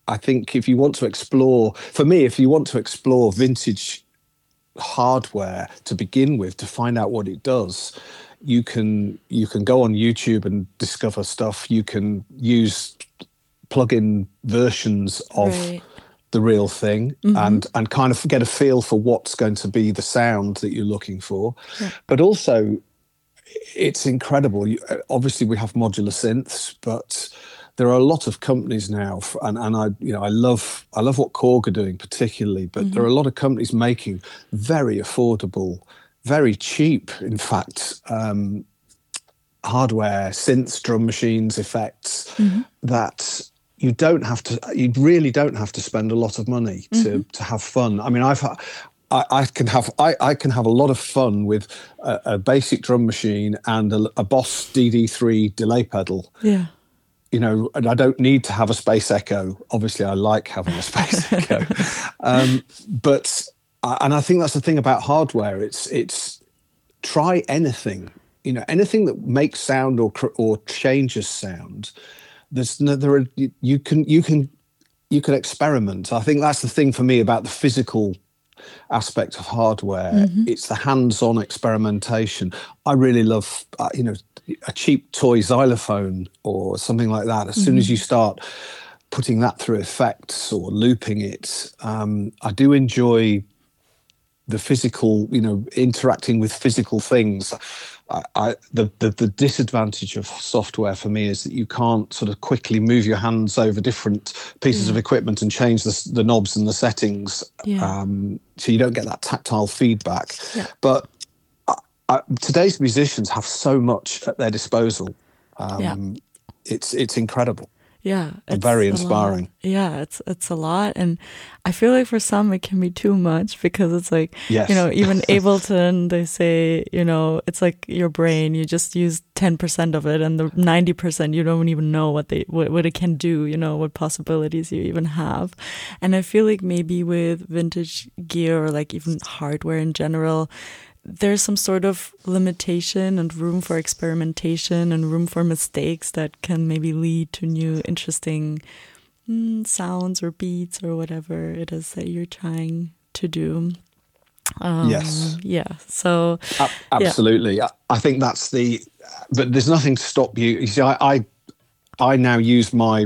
I think if you want to explore, for me, if you want to explore vintage hardware to begin with, to find out what it does, you can go on YouTube and discover stuff. You can use plug-in versions of the real thing, and kind of get a feel for what's going to be the sound that you're looking for. But also, it's incredible. Obviously, we have modular synths, but there are a lot of companies now, and I love what Korg are doing particularly. But there are a lot of companies making very affordable, very cheap, in fact, hardware, synths, drum machines, effects that you really don't have to spend a lot of money to have fun. I mean, I can have a lot of fun with a basic drum machine and a Boss DD3 delay pedal. Yeah. You know, and I don't need to have a Space Echo. Obviously, I like having a Space Echo. But I think that's the thing about hardware. It's try anything. You know, anything that makes sound or changes sound. You can experiment. I think that's the thing for me about the physical aspect of hardware. It's the hands-on experimentation. I really love, a cheap toy xylophone or something like that. As soon as you start putting that through effects or looping it, I do enjoy the physical, interacting with physical things. The disadvantage of software for me is that you can't sort of quickly move your hands over different pieces of equipment and change the knobs and the settings, so you don't get that tactile feedback. But today's musicians have so much at their disposal. It's incredible. Yeah, it's very inspiring. Yeah, it's a lot, and I feel like for some it can be too much, because it's like, even Ableton, they say, it's like your brain, you just use 10% of it, and the 90% you don't even know what it can do, what possibilities you even have. And I feel like maybe with vintage gear, or like even hardware in general, there's some sort of limitation and room for experimentation and room for mistakes that can maybe lead to new interesting sounds or beats or whatever it is that you're trying to do. Yes. Yeah. So absolutely. Yeah. I think that's but there's nothing to stop you. You see, I now use my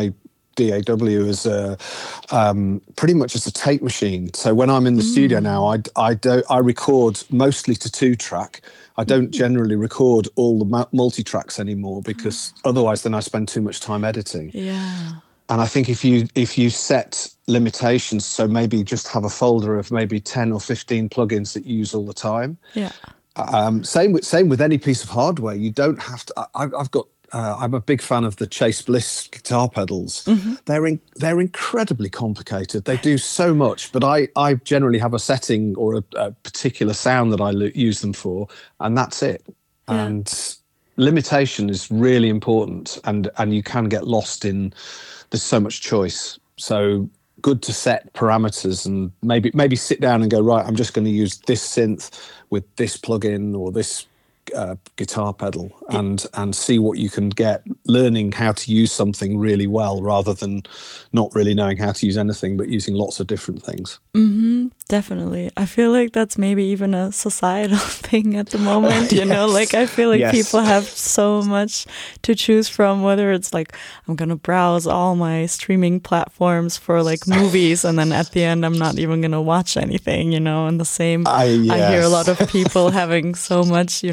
DAW as pretty much as a tape machine. So when I'm in the studio now, I record mostly to 2-track. I don't generally record all the multi-tracks anymore, because otherwise then I spend too much time editing. Yeah. And I think if you set limitations, so maybe just have a folder of maybe 10 or 15 plugins that you use all the time. Yeah. Same with any piece of hardware. You don't have to. I'm a big fan of the Chase Bliss guitar pedals. They're incredibly complicated. They do so much, but I generally have a setting or a particular sound that I use them for, and that's it. Yeah. And limitation is really important, and you can get lost in. There's so much choice. So good to set parameters and maybe sit down and go, right, I'm just going to use this synth with this plugin or this guitar pedal, and see what you can get, learning how to use something really well rather than not really knowing how to use anything but using lots of different things. Definitely. I feel like that's maybe even a societal thing at the moment, like I feel like people have so much to choose from, whether it's like, I'm going to browse all my streaming platforms for like movies, and then at the end, I'm not even going to watch anything, and the same, I hear a lot of people having so much,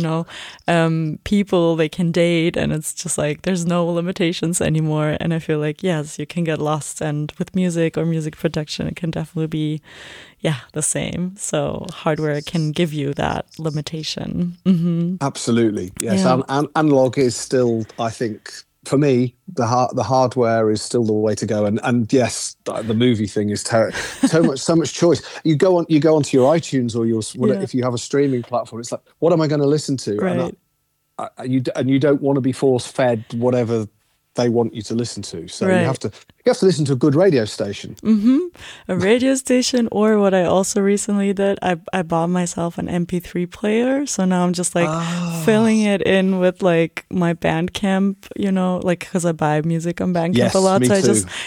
people they can date, and it's just like, there's no limitations anymore. And I feel like, yes, you can get lost, and with music or music production, it can definitely be the same. So hardware can give you that limitation. Absolutely, yes. Analog is still, I think, for me, the hardware is still the way to go. And yes, the movie thing is so much choice. You go onto your iTunes or if you have a streaming platform, it's like, what am I going to listen to? Right. And you don't want to be force fed whatever they want you to listen to. So you have to listen to a good radio station. A radio station, or what I also recently did, I bought myself an MP3 player. So now I'm just like filling it in with like my Bandcamp, like, because I buy music on Bandcamp a lot. So I just